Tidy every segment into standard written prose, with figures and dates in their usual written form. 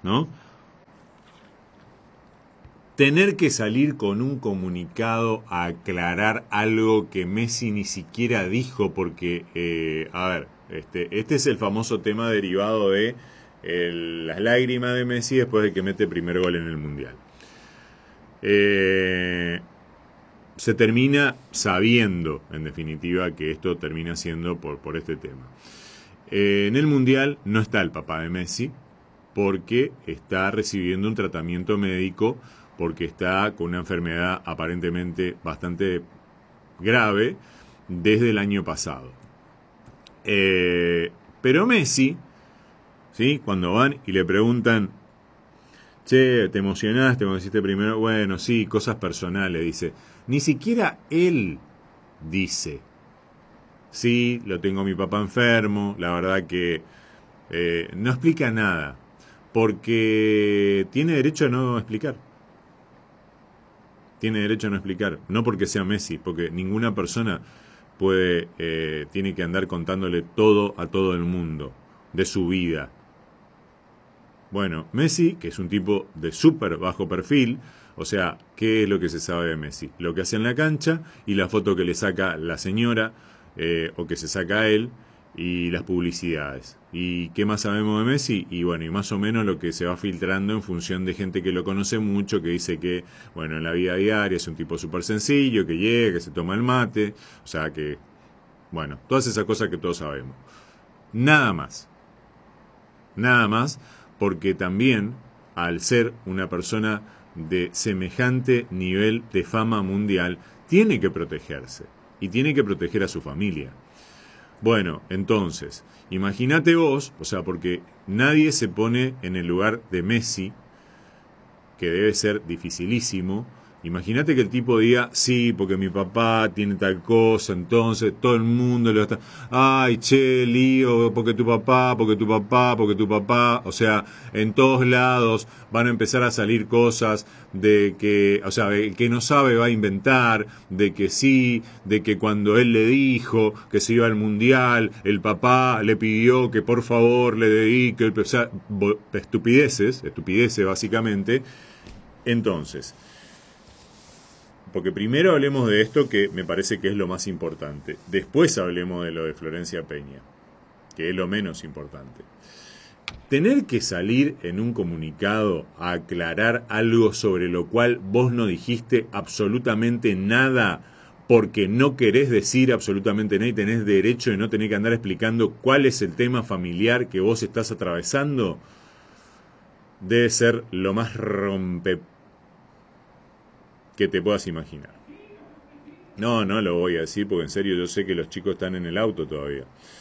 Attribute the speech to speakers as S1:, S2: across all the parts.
S1: ¿no? Tener que salir con un comunicado a aclarar algo que Messi ni siquiera dijo, porque, a ver, este es el famoso tema derivado de las lágrimas de Messi después de que mete el primer gol en el Mundial. Se termina sabiendo, en definitiva, que esto termina siendo por este tema. En el Mundial no está el papá de Messi, porque está recibiendo un tratamiento médico, porque está con una enfermedad aparentemente bastante grave desde el año pasado. Pero Messi, ¿sí? Cuando van y le preguntan, che, ¿te emocionaste cuando hiciste primero? Bueno, sí, cosas personales, dice. Ni siquiera él dice, sí, lo tengo a mi papá enfermo, la verdad que no explica nada, porque tiene derecho a no explicar. Tiene derecho a no explicar, no porque sea Messi, porque ninguna persona tiene que andar contándole todo a todo el mundo de su vida. Bueno, Messi, que es un tipo de súper bajo perfil, o sea, ¿qué es lo que se sabe de Messi? Lo que hace en la cancha y la foto que le saca la señora o que se saca él y las publicidades. ¿Y qué más sabemos de Messi? Y bueno, y más o menos lo que se va filtrando en función de gente que lo conoce mucho, que dice que, bueno, en la vida diaria es un tipo súper sencillo, que llega, que se toma el mate, o sea que, bueno, todas esas cosas que todos sabemos. Nada más. Nada más, porque también, al ser una persona de semejante nivel de fama mundial, tiene que protegerse y tiene que proteger a su familia. Bueno, entonces, imagínate vos, o sea, porque nadie se pone en el lugar de Messi, que debe ser dificilísimo. Imagínate que el tipo diga, sí, porque mi papá tiene tal cosa, entonces todo el mundo le va a estar, ay, che, lío, porque tu papá, porque tu papá, porque tu papá. O sea, en todos lados van a empezar a salir cosas de que, o sea, el que no sabe va a inventar, de que sí, de que cuando él le dijo que se iba al mundial, el papá le pidió que por favor le dedique, o sea, estupideces básicamente. Entonces, porque primero hablemos de esto, que me parece que es lo más importante. Después hablemos de lo de Florencia Peña, que es lo menos importante. Tener que salir en un comunicado a aclarar algo sobre lo cual vos no dijiste absolutamente nada, porque no querés decir absolutamente nada y tenés derecho de no tener que andar explicando cuál es el tema familiar que vos estás atravesando, debe ser lo más que te puedas imaginar. No lo voy a decir porque en serio yo sé que los chicos están en el auto todavía.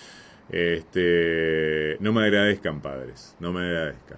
S1: No me agradezcan, padres, no me agradezcan.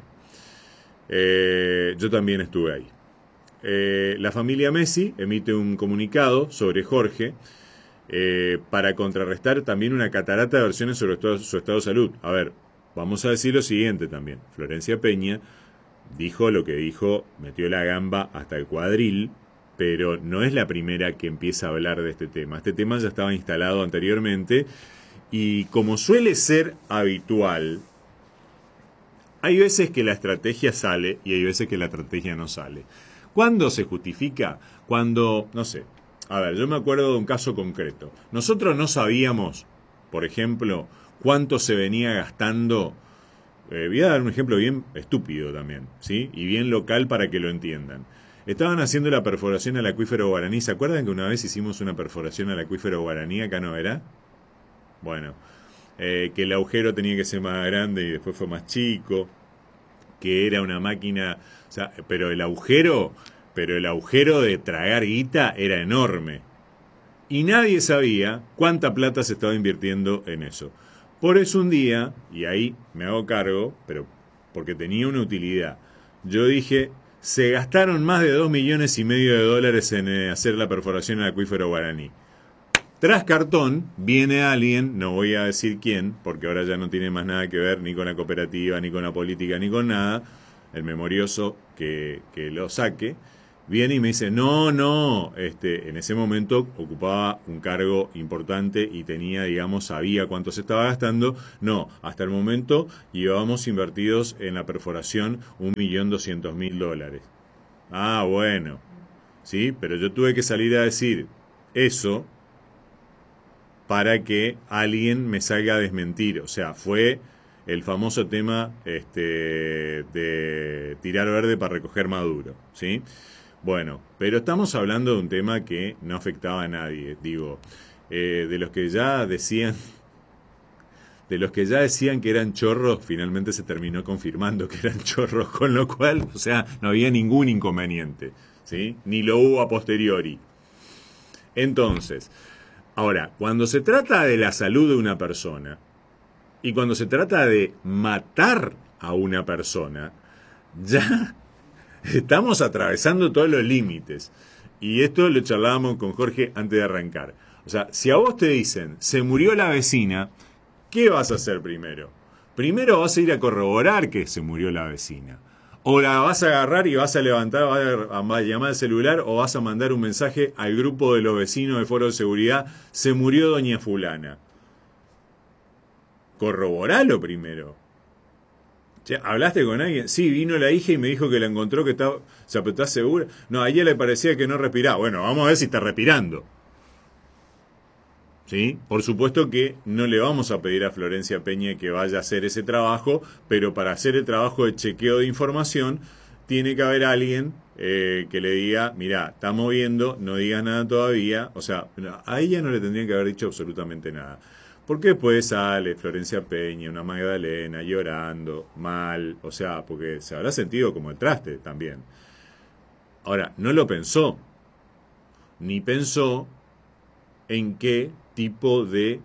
S1: Yo también estuve ahí. La familia Messi emite un comunicado sobre Jorge para contrarrestar también una catarata de versiones sobre su estado de salud. A ver, vamos a decir lo siguiente también. Florencia Peña dijo lo que dijo, metió la gamba hasta el cuadril, pero no es la primera que empieza a hablar de este tema. Este tema ya estaba instalado anteriormente y, como suele ser habitual, hay veces que la estrategia sale y hay veces que la estrategia no sale. ¿Cuándo se justifica? Cuando, no sé, a ver, yo me acuerdo de un caso concreto. Nosotros no sabíamos, por ejemplo, cuánto se venía gastando. Voy a dar un ejemplo bien estúpido también, ¿sí? Y bien local para que lo entiendan. Estaban haciendo la perforación al acuífero Guaraní. ¿Se acuerdan que una vez hicimos una perforación al acuífero Guaraní? Acá no era. Bueno, que el agujero tenía que ser más grande y después fue más chico. Que era una máquina, o sea, pero el agujero de tragar guita era enorme. Y nadie sabía cuánta plata se estaba invirtiendo en eso. Por eso un día, y ahí me hago cargo, pero porque tenía una utilidad, yo dije, se gastaron más de $2,5 millones en hacer la perforación al acuífero Guaraní. Tras cartón, viene alguien, no voy a decir quién, porque ahora ya no tiene más nada que ver ni con la cooperativa, ni con la política, ni con nada, el memorioso que lo saque, viene y me dice, no, no, en ese momento ocupaba un cargo importante y tenía, digamos, sabía cuánto se estaba gastando. No, hasta el momento llevábamos invertidos en la perforación $1.200.000. Ah, bueno, sí, pero yo tuve que salir a decir eso para que alguien me salga a desmentir. O sea, fue el famoso tema de tirar verde para recoger maduro, ¿sí? Bueno, pero estamos hablando de un tema que no afectaba a nadie, digo, de los que ya decían, de los que ya decían que eran chorros, finalmente se terminó confirmando que eran chorros, con lo cual, o sea, no había ningún inconveniente, ¿sí? Ni lo hubo a posteriori. Entonces, ahora, cuando se trata de la salud de una persona y cuando se trata de matar a una persona, ya estamos atravesando todos los límites. Y esto lo charlábamos con Jorge antes de arrancar. O sea, si a vos te dicen, se murió la vecina, ¿qué vas a hacer primero? Primero vas a ir a corroborar que se murió la vecina. O la vas a agarrar y vas a levantar, vas a llamar al celular o vas a mandar un mensaje al grupo de los vecinos del Foro de Seguridad, se murió doña fulana. Corroboralo primero. Che, ¿hablaste con alguien? Sí, vino la hija y me dijo que la encontró, que estaba... O sea, ¿pero estás segura? No, a ella le parecía que no respiraba. Bueno, vamos a ver si está respirando. ¿Sí? Por supuesto que no le vamos a pedir a Florencia Peña que vaya a hacer ese trabajo, pero para hacer el trabajo de chequeo de información tiene que haber alguien que le diga, mira, estamos viendo, no digas nada todavía. O sea, a ella no le tendrían que haber dicho absolutamente nada. Porque después sale Florencia Peña, una Magdalena, llorando, mal, o sea, porque se habrá sentido como el traste también. Ahora, no lo pensó, ni pensó en qué tipo de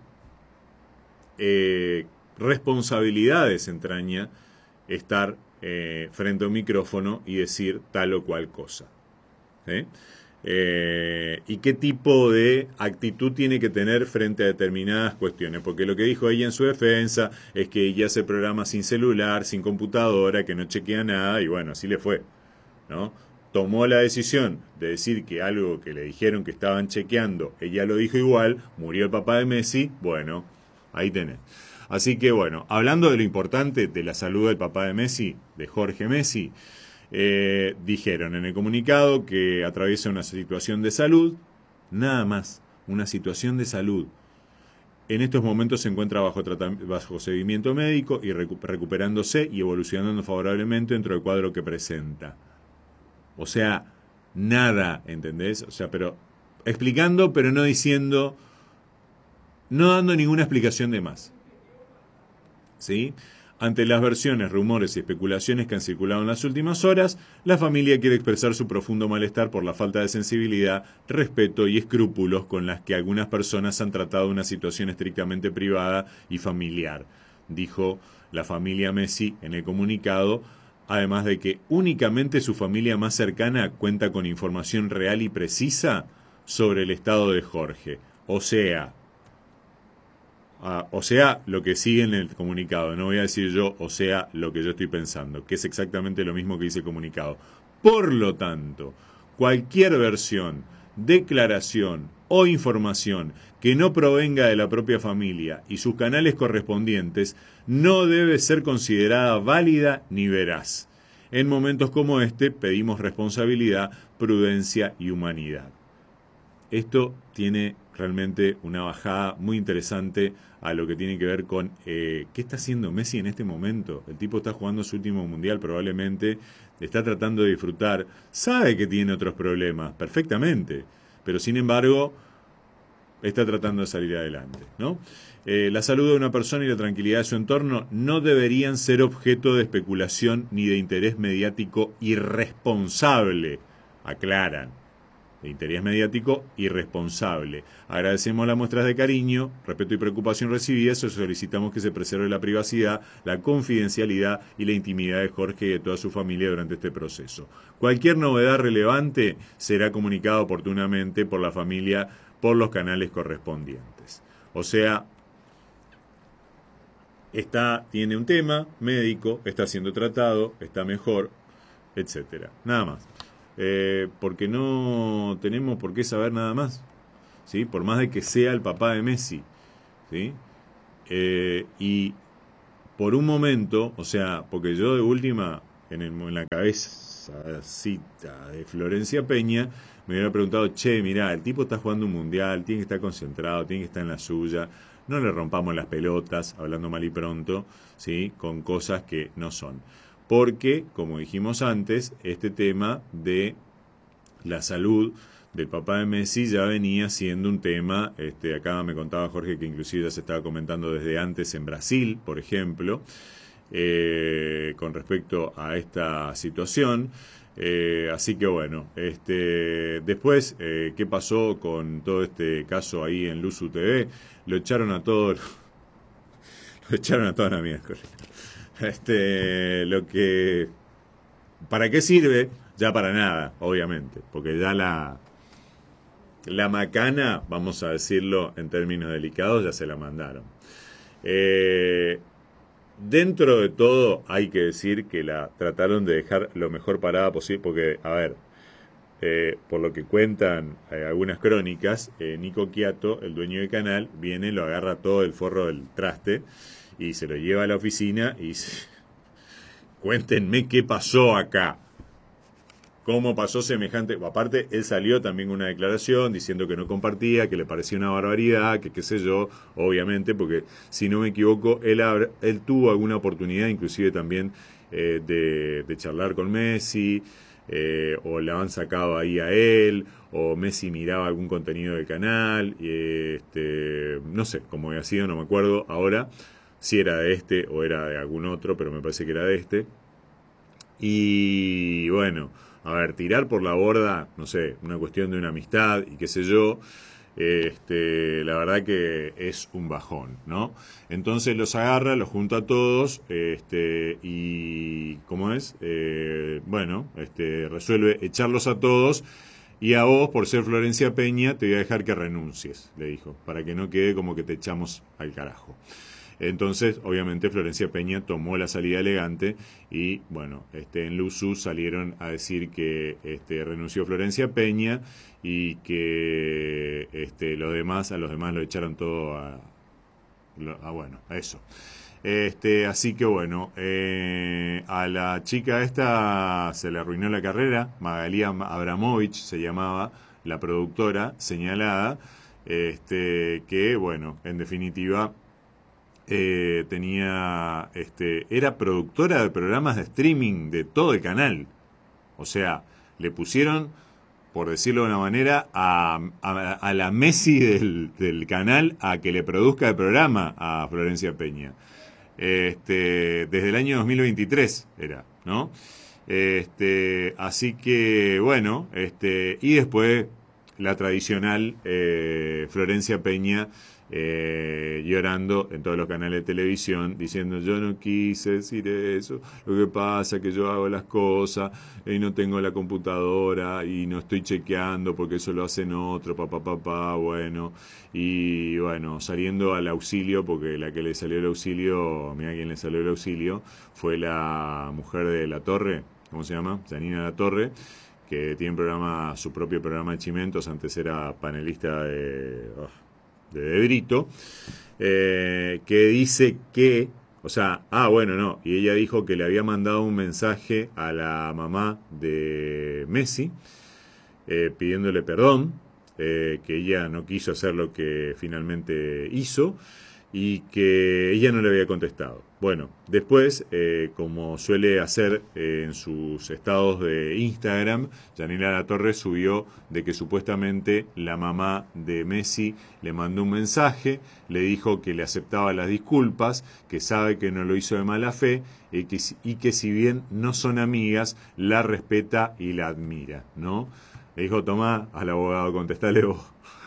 S1: responsabilidades entraña estar frente a un micrófono y decir tal o cual cosa. ¿Sí? Y qué tipo de actitud tiene que tener frente a determinadas cuestiones, porque lo que dijo ella en su defensa es que ella hace programas sin celular, sin computadora, que no chequea nada, y bueno, así le fue, ¿no? Tomó la decisión de decir que algo que le dijeron que estaban chequeando, ella lo dijo igual, murió el papá de Messi, bueno, ahí tenés. Así que bueno, hablando de lo importante de la salud del papá de Messi, de Jorge Messi, dijeron en el comunicado que atraviesa una situación de salud, nada más, una situación de salud. En estos momentos se encuentra bajo seguimiento médico y recuperándose y evolucionando favorablemente dentro del cuadro que presenta. O sea, nada, ¿entendés? O sea, pero explicando, pero no diciendo, no dando ninguna explicación de más. ¿Sí? Ante las versiones, rumores y especulaciones que han circulado en las últimas horas, la familia quiere expresar su profundo malestar por la falta de sensibilidad, respeto y escrúpulos con las que algunas personas han tratado una situación estrictamente privada y familiar, dijo la familia Messi en el comunicado, además de que únicamente su familia más cercana cuenta con información real y precisa sobre el estado de Jorge. O sea, lo que sigue en el comunicado. No voy a decir yo, o sea, lo que yo estoy pensando, que es exactamente lo mismo que dice el comunicado. Por lo tanto, cualquier versión, declaración o información que no provenga de la propia familia y sus canales correspondientes no debe ser considerada válida ni veraz. En momentos como este pedimos responsabilidad, prudencia y humanidad. Esto tiene realmente una bajada muy interesante a lo que tiene que ver con qué está haciendo Messi en este momento. El tipo está jugando su último mundial probablemente, está tratando de disfrutar, sabe que tiene otros problemas, perfectamente, pero sin embargo está tratando de salir adelante, ¿no? La salud de una persona y la tranquilidad de su entorno no deberían ser objeto de especulación ni de interés mediático irresponsable, aclaran. De interés mediático irresponsable. Agradecemos las muestras de cariño, respeto y preocupación recibidas y solicitamos que se preserve la privacidad, la confidencialidad y la intimidad de Jorge y de toda su familia durante este proceso. Cualquier novedad relevante será comunicada oportunamente por la familia por los canales correspondientes. O sea, tiene un tema médico, está siendo tratado, está mejor, etcétera. Nada más. porque no tenemos por qué saber nada más, ¿sí? Por más de que sea el papá de Messi, ¿sí? Y por un momento, o sea, porque yo de última, en la cabecita de Florencia Peña, me hubiera preguntado, che, mirá, el tipo está jugando un mundial, tiene que estar concentrado, tiene que estar en la suya, no le rompamos las pelotas, hablando mal y pronto, ¿sí? Con cosas que no son. Porque, como dijimos antes, este tema de la salud del papá de Messi ya venía siendo un tema, acá me contaba Jorge que inclusive ya se estaba comentando desde antes en Brasil, por ejemplo, con respecto a esta situación. Así que bueno, después, ¿qué pasó con todo este caso ahí en Luzu TV? Lo echaron a todos, lo echaron a toda la miércoles. Lo que, ¿para qué sirve? Ya para nada, obviamente, porque ya la macana, vamos a decirlo en términos delicados, ya se la mandaron. Dentro de todo, hay que decir que la trataron de dejar lo mejor parada posible, porque, a ver, por lo que cuentan algunas crónicas, Nico Quiato, el dueño del canal, viene, lo agarra todo el forro del traste y se lo lleva a la oficina y cuéntenme qué pasó acá. ¿Cómo pasó semejante? Aparte, él salió también con una declaración diciendo que no compartía, que le parecía una barbaridad, que qué sé yo, obviamente, porque si no me equivoco, él tuvo alguna oportunidad, inclusive también de charlar con Messi, o le han sacado ahí a él, o Messi miraba algún contenido del canal, no sé cómo había sido, no me acuerdo ahora, si era de este o era de algún otro, pero me parece que era de este. Y bueno, a ver, tirar por la borda, no sé, una cuestión de una amistad y qué sé yo, la verdad que es un bajón, ¿no? Entonces los agarra, los junta a todos, y ¿cómo es? Bueno, resuelve echarlos a todos y a vos, por ser Florencia Peña, te voy a dejar que renuncies, le dijo, para que no quede como que te echamos al carajo. Entonces, obviamente, Florencia Peña tomó la salida elegante y, bueno, en Luzu salieron a decir que renunció Florencia Peña y que a los demás lo echaron todo bueno, a eso. Así que bueno, a la chica esta se le arruinó la carrera, Magalía Abramovich se llamaba la productora señalada, que bueno, en definitiva era productora de programas de streaming de todo el canal. O sea, le pusieron, por decirlo de una manera, a la Messi del canal a que le produzca el programa a Florencia Peña. Desde el año 2023 era, ¿no? Así que, bueno, y después la tradicional Florencia Peña llorando en todos los canales de televisión diciendo yo no quise decir eso, lo que pasa es que yo hago las cosas y no tengo la computadora y no estoy chequeando porque eso lo hacen otro, bueno, y bueno, saliendo al auxilio, porque la que le salió el auxilio, mira quién le salió el auxilio, fue la mujer de La Torre, ¿cómo se llama? Janina La Torre, que tiene su propio programa de Chimentos, antes era panelista de Brito, que dice que, o sea, bueno, no, y ella dijo que le había mandado un mensaje a la mamá de Messi, pidiéndole perdón, que ella no quiso hacer lo que finalmente hizo y que ella no le había contestado. Bueno, después, como suele hacer en sus estados de Instagram, Janina Latorre subió de que supuestamente la mamá de Messi le mandó un mensaje, le dijo que le aceptaba las disculpas, que sabe que no lo hizo de mala fe y que si bien no son amigas, la respeta y la admira, ¿no? Le dijo, tomá, al abogado, contestale vos.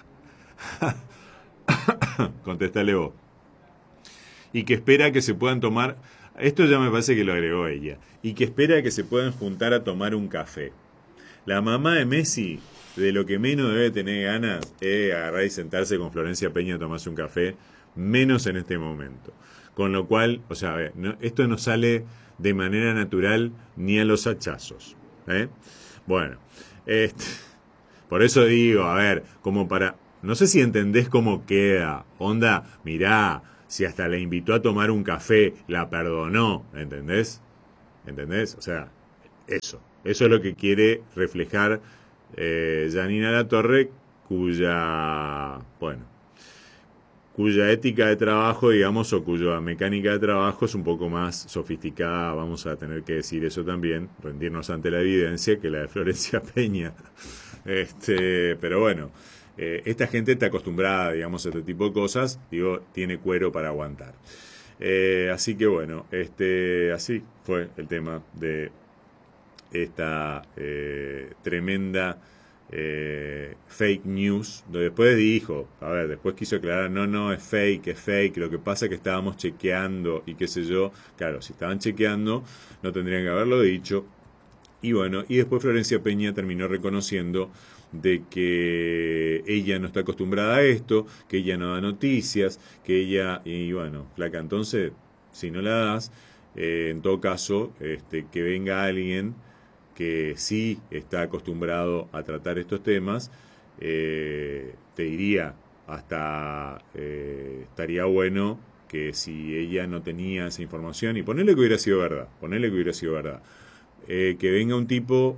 S1: Contestale vos. Y que espera que se puedan tomar, esto ya me parece que lo agregó ella, y que espera que se puedan juntar a tomar un café. La mamá de Messi, de lo que menos debe tener ganas, es agarrar y sentarse con Florencia Peña a tomarse un café, menos en este momento. Con lo cual, o sea, esto no sale de manera natural ni a los hachazos, ¿eh? Bueno, este, por eso digo, a ver, como para... No sé si entendés cómo queda. Onda, mirá, si hasta le invitó a tomar un café, la perdonó, ¿entendés? ¿Entendés? O sea, eso. Eso es lo que quiere reflejar Janina Latorre, cuya, bueno, cuya ética de trabajo, digamos, o cuya mecánica de trabajo es un poco más sofisticada, vamos a tener que decir eso también, rendirnos ante la evidencia, que la de Florencia Peña. Pero bueno, esta gente está acostumbrada, digamos, a este tipo de cosas, digo, tiene cuero para aguantar. Así que bueno, así fue el tema de esta tremenda fake news. Después dijo, a ver, después quiso aclarar, no, es fake, lo que pasa es que estábamos chequeando y qué sé yo. Claro, si estaban chequeando, no tendrían que haberlo dicho. Y bueno, y después Florencia Peña terminó reconociendo de que ella no está acostumbrada a esto, que ella no da noticias, que ella, y bueno, flaca, entonces, si no la das, en todo caso, que venga alguien que sí está acostumbrado a tratar estos temas, te diría, hasta estaría bueno que si ella no tenía esa información, y ponerle que hubiera sido verdad, que venga un tipo,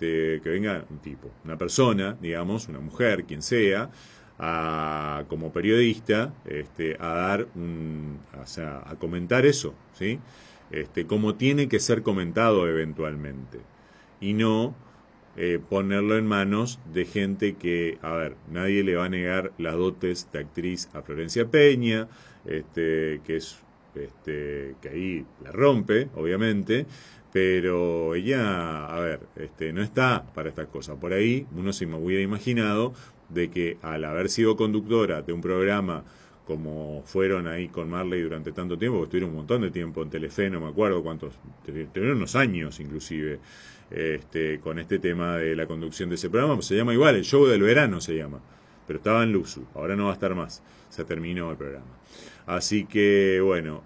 S1: una persona, digamos, una mujer, quien sea, como periodista, a dar o sea, a comentar eso, ¿sí? Como tiene que ser comentado eventualmente, y no ponerlo en manos de gente que, a ver, nadie le va a negar las dotes de actriz a Florencia Peña, que es, que ahí la rompe, obviamente, pero ella, a ver, no está para estas cosas. Por ahí uno se me hubiera imaginado de que al haber sido conductora de un programa como fueron ahí con Marley durante tanto tiempo, porque estuvieron un montón de tiempo en Telefe, no me acuerdo cuántos, tuvieron unos años inclusive, con este tema de la conducción de ese programa, pues se llama igual, el show del verano se llama, pero estaba en Luxu, ahora no va a estar más, se terminó el programa. Así que bueno,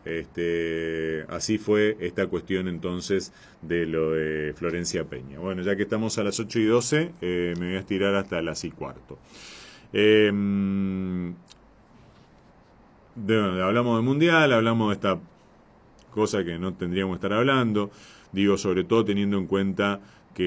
S1: así fue esta cuestión entonces de lo de Florencia Peña. Bueno, ya que estamos a las 8:12, me voy a estirar hasta las 8:15. Hablamos del Mundial, hablamos de esta cosa que no tendríamos que estar hablando. Digo, sobre todo teniendo en cuenta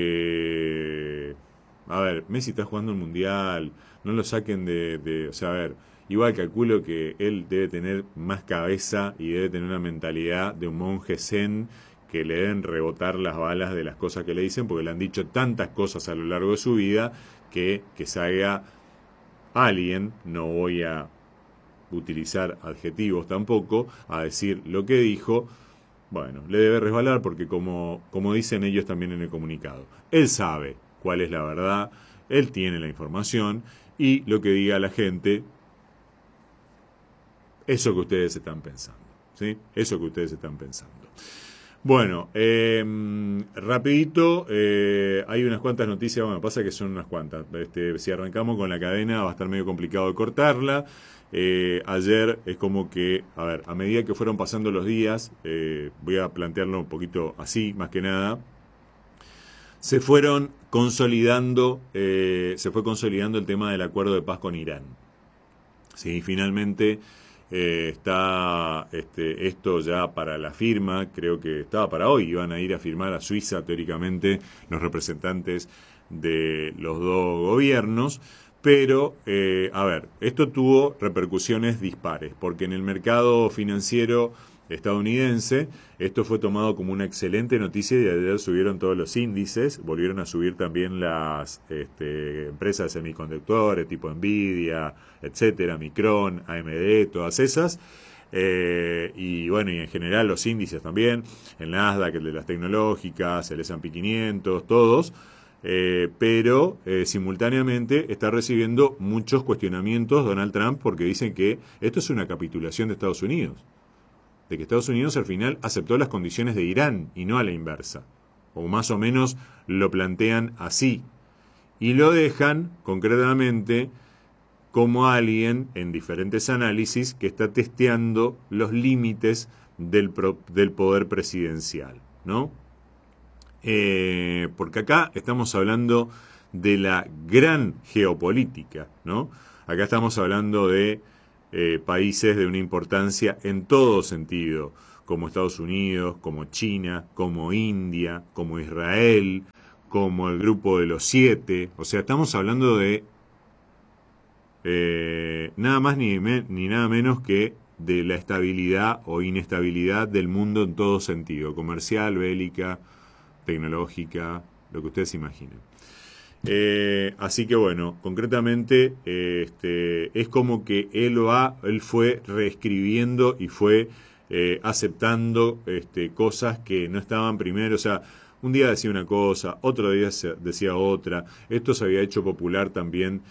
S1: que, a ver, Messi está jugando el Mundial, no lo saquen o sea, a ver, igual calculo que él debe tener más cabeza y debe tener una mentalidad de un monje zen, que le deben rebotar las balas de las cosas que le dicen, porque le han dicho tantas cosas a lo largo de su vida que salga alguien, no voy a utilizar adjetivos tampoco, a decir lo que dijo. Bueno, le debe resbalar porque como dicen ellos también en el comunicado, él sabe cuál es la verdad, él tiene la información, y lo que diga la gente, eso que ustedes están pensando, ¿sí? Eso que ustedes están pensando. Bueno, rapidito, hay unas cuantas noticias, bueno, pasa que son unas cuantas. Si arrancamos con la cadena va a estar medio complicado de cortarla. Ayer es como que, a ver, a medida que fueron pasando los días, voy a plantearlo un poquito así, más que nada, se fue consolidando el tema del acuerdo de paz con Irán. Sí, finalmente está esto ya para la firma, creo que estaba para hoy, iban a ir a firmar a Suiza teóricamente los representantes de los dos gobiernos, pero a ver, esto tuvo repercusiones dispares, porque en el mercado financiero estadounidense esto fue tomado como una excelente noticia y ayer subieron todos los índices, volvieron a subir también las empresas de semiconductores tipo Nvidia, etcétera, Micron, AMD, todas esas. Y bueno, y en general los índices también, el Nasdaq, el de las tecnológicas, el S&P 500, todos, pero simultáneamente está recibiendo muchos cuestionamientos Donald Trump, porque dicen que esto es una capitulación de Estados Unidos, de que Estados Unidos al final aceptó las condiciones de Irán y no a la inversa, o más o menos lo plantean así, y lo dejan concretamente como alguien en diferentes análisis que está testeando los límites del poder presidencial, ¿no? Porque acá estamos hablando de la gran geopolítica, ¿no? Acá estamos hablando de países de una importancia en todo sentido, como Estados Unidos, como China, como India, como Israel, como el grupo de los 7. O sea, estamos hablando de nada más ni nada menos que de la estabilidad o inestabilidad del mundo en todo sentido, comercial, bélica, tecnológica, lo que ustedes imaginen. Así que bueno, concretamente es como que él fue reescribiendo y fue aceptando cosas que no estaban primero. O sea, un día decía una cosa, otro día decía otra. Esto se había hecho popular también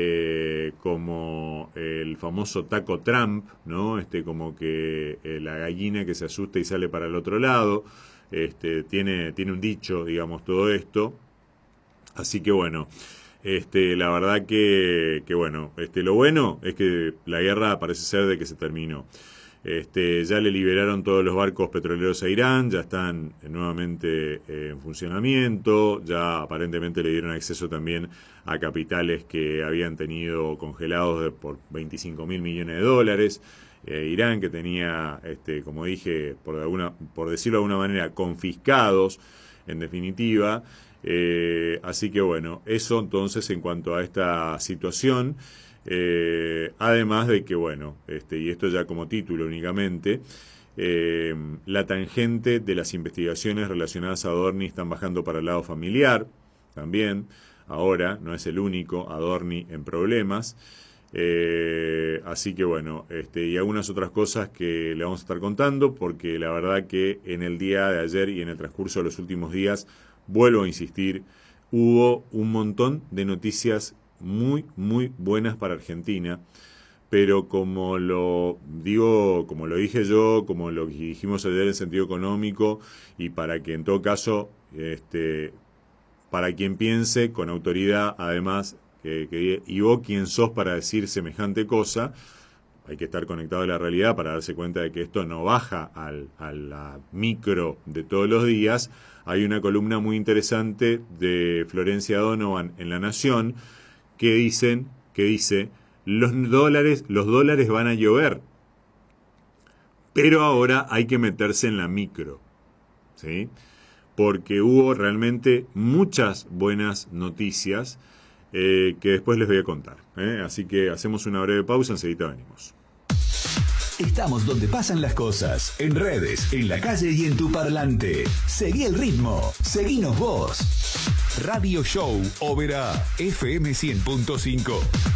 S1: como el famoso taco Trump, ¿no? Como que la gallina que se asusta y sale para el otro lado. Tiene un dicho, digamos, todo esto. Así que bueno, la verdad que bueno, lo bueno es que la guerra parece ser de que se terminó. Ya le liberaron todos los barcos petroleros a Irán, ya están nuevamente en funcionamiento, ya aparentemente le dieron acceso también a capitales que habían tenido congelados por 25.000 millones de dólares. Irán, que tenía, como dije, por decirlo de alguna manera, confiscados, en definitiva. Así que bueno, eso entonces en cuanto a esta situación. Además de que, bueno, y esto ya como título únicamente, la tangente de las investigaciones relacionadas a Adorni están bajando para el lado familiar, también. Ahora no es el único Adorni en problemas. Así que bueno, y algunas otras cosas que le vamos a estar contando, porque la verdad que en el día de ayer y en el transcurso de los últimos días, vuelvo a insistir, hubo un montón de noticias muy, muy buenas para Argentina, pero como lo digo, como lo dije yo, como lo dijimos ayer en sentido económico, y para que en todo caso, para quien piense con autoridad, además, y vos quién sos para decir semejante cosa, hay que estar conectado a la realidad para darse cuenta de que esto no baja a la micro de todos los días. Hay una columna muy interesante de Florencia Donovan en La Nación que dice, los dólares van a llover, pero ahora hay que meterse en la micro, ¿sí? Porque hubo realmente muchas buenas noticias que después les voy a contar, ¿eh? Así que hacemos una breve pausa, enseguida venimos.
S2: Estamos donde pasan las cosas, en redes, en la calle y en tu parlante. Seguí el ritmo, seguinos vos. Radio Show Oberá, FM 100.5.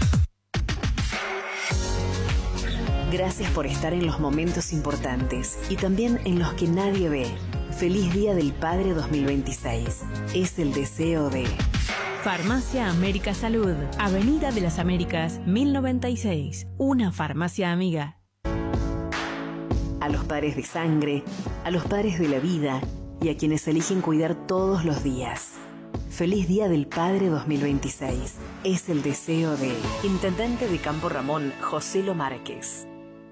S3: Gracias por estar en los momentos importantes y también en los que nadie ve. Feliz Día del Padre 2026. Es el deseo de...
S4: Farmacia América Salud, Avenida de las Américas, 1096. Una farmacia amiga.
S3: A los padres de sangre, a los padres de la vida y a quienes eligen cuidar todos los días. Feliz Día del Padre 2026. Es el deseo de... Intendente de Campo Ramón, José Lo Márquez.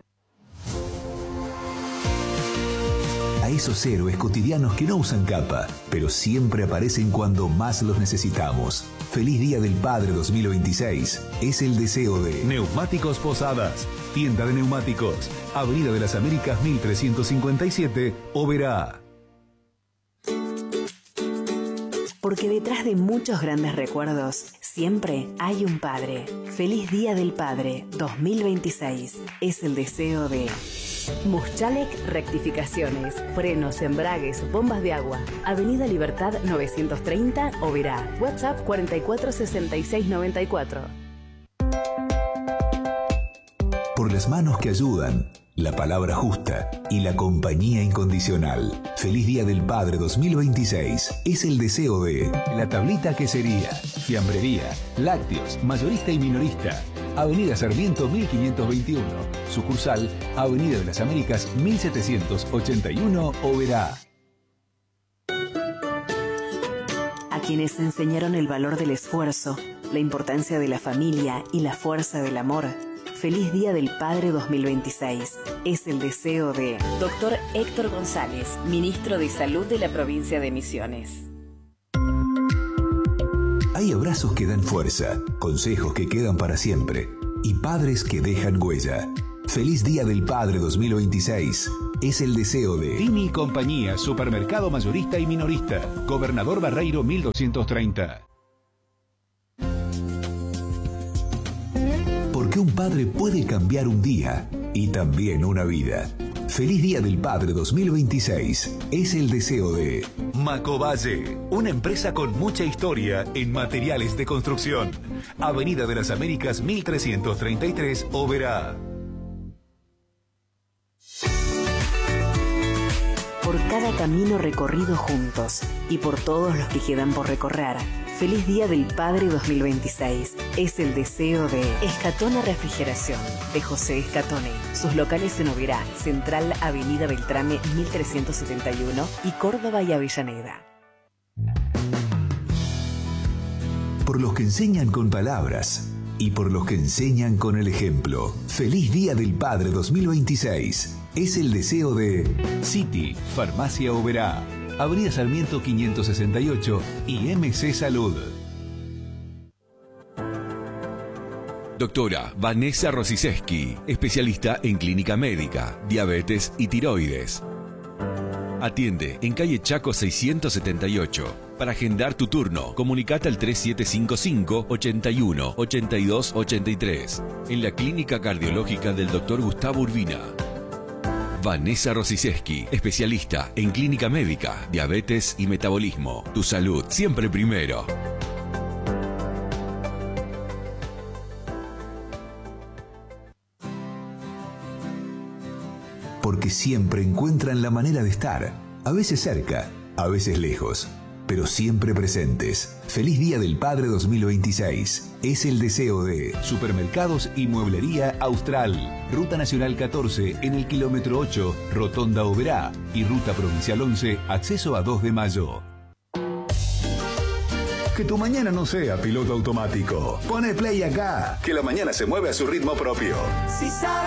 S2: A esos héroes cotidianos que no usan capa, pero siempre aparecen cuando más los necesitamos. Feliz Día del Padre 2026. Es el deseo de... Neumáticos Posadas. Tienda de neumáticos. Avenida de las Américas 1357, Oberá.
S3: Porque detrás de muchos grandes recuerdos, siempre hay un padre. Feliz Día del Padre 2026. Es el deseo de... Muschalek Rectificaciones, frenos, embragues, bombas de agua. Avenida Libertad 930, Oberá. WhatsApp 446694.
S2: Por las manos que ayudan, la palabra justa y la compañía incondicional. Feliz Día del Padre 2026. Es el deseo de... La Tablita Quesería, Fiambrería, Lácteos, Mayorista y Minorista. Avenida Sarmiento 1521. Sucursal, Avenida de las Américas 1781, Oberá.
S3: A quienes enseñaron el valor del esfuerzo, la importancia de la familia y la fuerza del amor. Feliz Día del Padre 2026. Es el deseo de... Dr. Héctor González, Ministro de Salud de la Provincia de Misiones.
S2: Hay abrazos que dan fuerza, consejos que quedan para siempre y padres que dejan huella. Feliz Día del Padre 2026. Es el deseo de
S5: Tini y Compañía, supermercado mayorista y minorista. Gobernador Barreiro 1230.
S2: Porque un padre puede cambiar un día y también una vida. Feliz Día del Padre 2026. Es el deseo de Macovalle, una empresa con mucha historia en materiales de construcción. Avenida de las Américas 1333, Oberá.
S3: Por cada camino recorrido juntos y por todos los que quedan por recorrer. Feliz Día del Padre 2026. Es el deseo de Escatona Refrigeración, de José Escatone. Sus locales en Oberá, Central, Avenida Beltrame 1371 y Córdoba y Avellaneda.
S2: Por los que enseñan con palabras y por los que enseñan con el ejemplo. Feliz Día del Padre 2026. Es el deseo de
S5: City, Farmacia Oberá, Avenida Sarmiento 568 y MC Salud.
S6: Doctora Vanessa Rosiszewski, especialista en clínica médica, diabetes y tiroides. Atiende en calle Chaco 678. Para agendar tu turno, comunicate al 3755 81 82 83 en la clínica cardiológica del Dr. Gustavo Urbina. Vanessa Rosiszewski, especialista en clínica médica, diabetes y metabolismo. Tu salud siempre primero.
S2: Porque siempre encuentran la manera de estar, a veces cerca, a veces lejos, pero siempre presentes. Feliz Día del Padre 2026. Es el deseo de
S5: Supermercados y Mueblería Austral. Ruta Nacional 14 en el kilómetro 8, Rotonda Oberá. Y Ruta Provincial 11, acceso a 2 de mayo.
S2: Que tu mañana no sea piloto automático. Pone play acá, que la mañana se mueve a su ritmo propio.